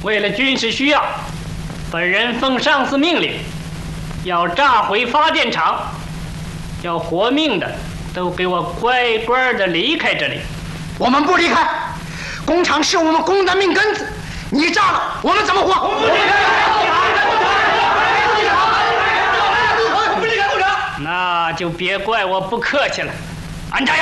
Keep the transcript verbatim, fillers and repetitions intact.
为了军事需要，本人奉上司命令，要炸毁发电厂，要活命的都给我乖乖的离开这里。 我们不离开，工厂是我们工的命根子，你炸了，我们怎么活？我们不离开工厂，不离开工厂， 那就别怪我不客气了，安炸药。